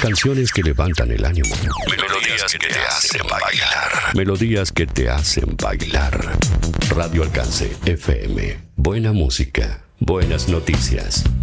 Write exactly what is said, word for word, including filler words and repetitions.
Canciones que levantan el ánimo. Melodías que te hacen bailar. Melodías que te hacen bailar. Radio Alcance F M. Buena música, buenas noticias.